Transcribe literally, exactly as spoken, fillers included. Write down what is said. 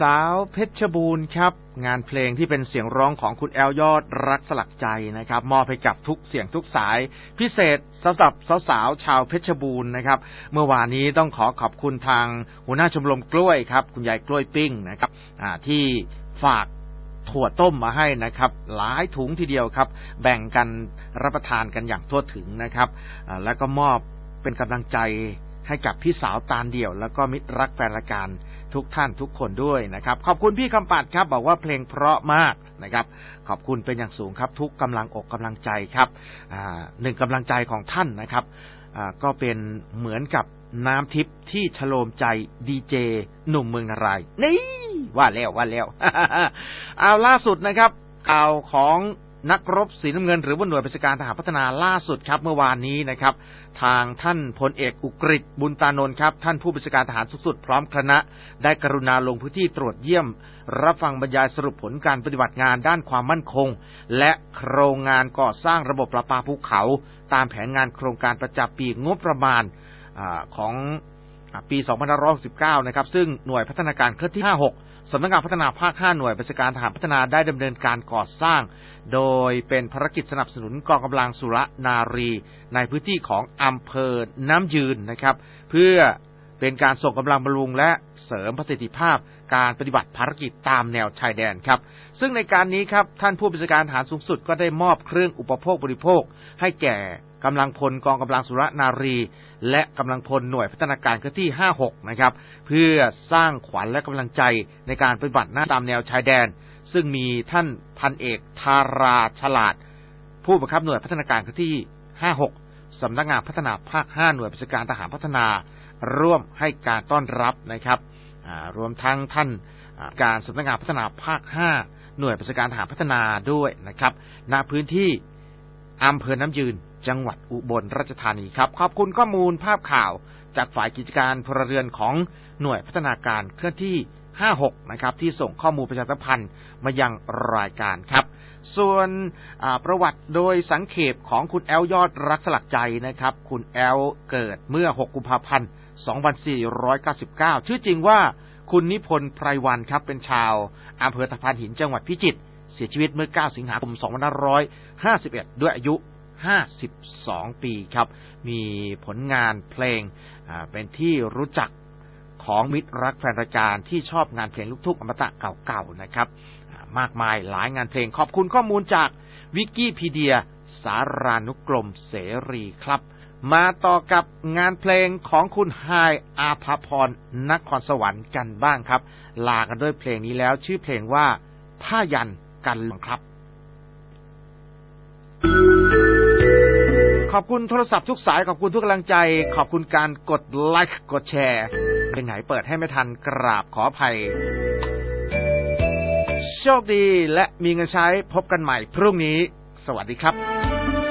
สาวเพชรบูรณ์ครับงานเพลงที่เป็นเสียงร้องของคุณแอลยอดรักสลักใจนะครับมอบให้กับทุกเสียงทุกสายพิเศษสำหรับสาวๆชาวเพชรบูรณ์นะครับเมื่อวานนี้ต้องขอขอบคุณทางหัวหน้าชมรมกล้วยครับคุณยายกล้วยปิ้งนะครับที่ฝากถั่วต้มมาให้นะครับหลายถุงทีเดียวครับแบ่งกันรับประทานกันอย่างทั่วถึงนะครับแล้วก็มอบเป็นกำลังใจให้กับพี่สาวตาลเดี่ยวแล้วก็มิตรรักแฟนรายการทุกท่านทุกคนด้วยนะครับขอบคุณพี่คำปัดครับบอกว่าเพลงเพราะมากนะครับขอบคุณเป็นอย่างสูงครับทุกกำลังอกกำลังใจครับหนึ่งกำลังใจของท่านนะครับก็เป็นเหมือนกับน้ำทิพย์ที่ฉโลมใจดีเจหนุ่มเมืองนารายณ์นี่ว่าแล้วว่าแล้ว เอาล่าสุดนะครับข่าวของนักรบสีน้ำเงินหรือว่าหน่วยบัญชาการทหารพัฒนาล่าสุดครับเมื่อวานนี้นะครับทางท่านพลเอกอุกฤษบุญตานนท์ครับท่านผู้บัญชาการทหารสูงสุดพร้อมคณะได้กรุณาลงพื้นที่ตรวจเยี่ยมรับฟังบรรยายสรุปผลการปฏิบัติงานด้านความมั่นคงและโครงงานก่อสร้างระบบประปาภูเขาตามแผนงานโครงการประจำปีงบประมาณของปีสองพันห้าร้อยหกสิบเก้านะครับซึ่งหน่วยพัฒนาการเคลื่อนที่ห้าสิบหกสำนักงานพัฒนาภาคห้าหน่วยบัญชาการทหารพัฒนาได้ดำเนินการก่อสร้างโดยเป็นภารกิจสนับสนุนกองกำลังสุรนารีในพื้นที่ของอำเภอน้ำยืนนะครับเพื่อเป็นการส่งกำลังบำรุงและเสริมประสิทธิภาพการปฏิบัติภารกิจตามแนวชายแดนครับซึ่งในการนี้ครับท่านผู้บัญชาการทหารสูงสุดก็ได้มอบเครื่องอุปโภคบริโภคให้แก่กำลังพลกองกำลังสุรนารีและกำลังพลหน่วยพัฒนาการเคลื่อนที่ห้าสิบหกนะครับเพื่อสร้างขวัญและกำลังใจในการปฏิบัติหน้าตามแนวชายแดนซึ่งมีท่านพันเอกธาราฉลาดผู้บังคับหน่วยพัฒนาการเคลื่อนที่ห้าสิบหกสำนักงานพัฒนาภาคห้าหน่วยบัญชาการทหารพัฒนาร่วมให้การต้อนรับนะครับรวมทั้งท่านการสำนักงานพัฒนาภาคห้าหน่วยบัญชาการทหารพัฒนาด้วยนะครับณพื้นที่อำเภอน้ำยืนจังหวัดอุบลราชธานีครับขอบคุณข้อมูลภาพข่าวจากฝ่ายกิจการพลเรือนของหน่วยพัฒนาการเคลื่อนที่ห้าสิบหกนะครับที่ส่งข้อมูลประชาสัมพันธ์มายังรายการครับส่วนประวัติโดยสังเขปของคุณแอลยอดรักสลักใจนะครับคุณแอลเกิดเมื่อหกกุมภาพันธ์สองพันสี่ร้อยเก้าสิบเก้าชื่อจริงว่าคุณนิพนธ์ไพรวันครับเป็นชาวอำเภอตะพานหินจังหวัดพิจิตรเสียชีวิตเมื่อเก้าสิงหาคมสองพันห้าร้อยห้าสิบเอ็ดด้วยอายุห้าสิบสองปีครับมีผลงานเพลงเป็นที่รู้จักของมิตรรักแฟนรายการที่ชอบงานเพลงลูกทุ่งอมตะเก่าๆนะครับมากมายหลายงานเพลงขอบคุณข้อมูลจากวิกิพีเดียสารานุกรมเสรีครับมาต่อกับงานเพลงของคุณไฮอาภาพรนครสวรรค์กันบ้างครับลากันด้วยเพลงนี้แล้วชื่อเพลงว่าผ้ายันกันหลงครับขอบคุณโทรศัพท์ทุกสายขอบคุณทุกกำลังใจขอบคุณการกดไลค์กดแชร์เป็นไหนเปิดให้ไม่ทันกราบขออภัยโชคดีและมีเงินใช้พบกันใหม่พรุ่งนี้สวัสดีครับ